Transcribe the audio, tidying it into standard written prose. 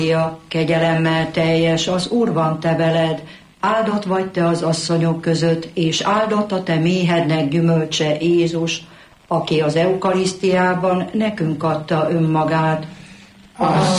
Kegyelemmel teljes, az Úr van te veled, áldott vagy te az asszonyok között, és áldott a te méhednek gyümölcse Jézus, aki az eukarisztiában nekünk adta önmagát. A